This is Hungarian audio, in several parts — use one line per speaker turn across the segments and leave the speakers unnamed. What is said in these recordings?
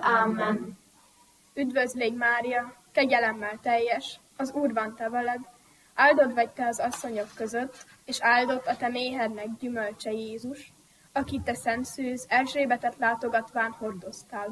Amen.
Üdvözlégy Mária, kegyelemmel teljes, az Úr van te veled, áldott vagy te az asszonyok között, és áldott a te méhednek gyümölcse Jézus, akit te szent szűz Erzsébetet látogatván hordoztál.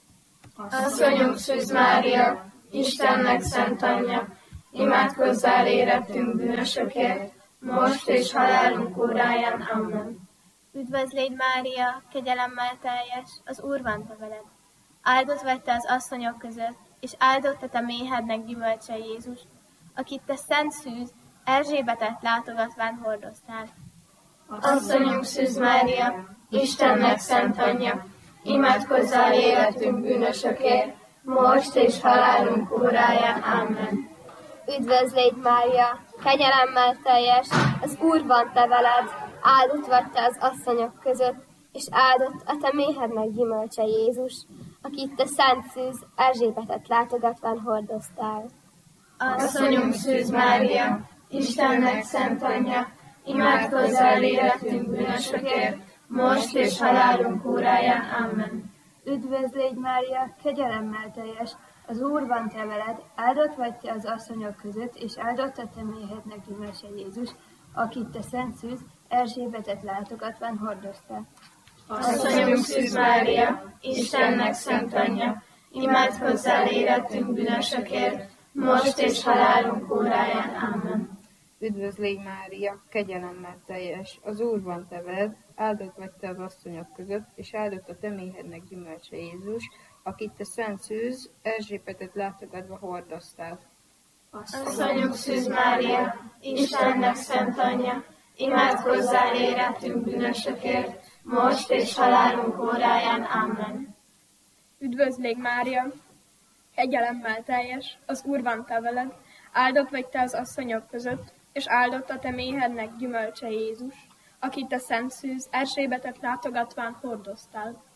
Asszonyunk Szűz Mária, Istennek szent anyja, imádkozzál érettünk bűnösökért, most és halálunk óráján. Amen.
Üdvözlégy Mária, kegyelemmel teljes, az Úr van te veled. Áldott vagy te az asszonyok között, és áldott a te méhednek gyümölcse Jézus, akit te szent szűz Erzsébetet látogatván hordoztál.
Asszonyunk Szűz Mária, Istennek szent anyja, imádkozzál érettünk bűnösökért, most és halálunk óráján. Amen.
Üdvözlégy Mária, kegyelemmel teljes, az Úr van te veled, áldott vagy te az asszonyok között, és áldott a te méhednek gyümölcse Jézus, akit te szent szűz Erzsébetet látogatván hordoztál.
Asszonyunk Szűz Mária, Istennek szent anyja, imádkozzál érettünk bűnösökért, most és halálunk óráján. Amen.
Üdvözlégy Mária, kegyelemmel teljes, az Úr van te veled, áldott vagy te az asszonyok között, és áldott a te méhednek gyümölcse Jézus, akit te szent szűz Erzsébetet látogatván hordoztál.
Asszonyunk Szűz Mária, Istennek szent anyja, imádkozzál érettünk bűnösökért, most és halálunk óráján. Amen.
Üdvözlégy Mária, kegyelemmel teljes, az Úr van te veled, áldott vagy te az asszonyok között, és áldott a te méhednek gyümölcse Jézus, akit te szent szűz Erzsébetet látogatva hordoztál.
Asszonyunk Szűz Mária, Istennek szent anyja, imádkozzál érettünk bűnösökért, most és halálunk óráján. Amen.
Üdvözlégy Mária, kegyelemmel teljes, az Úr van te veled, áldott vagy te az asszonyok között, és áldott a te méhednek gyümölcse Jézus, akit te szent szűz Erzsébetet látogatván hordoztál.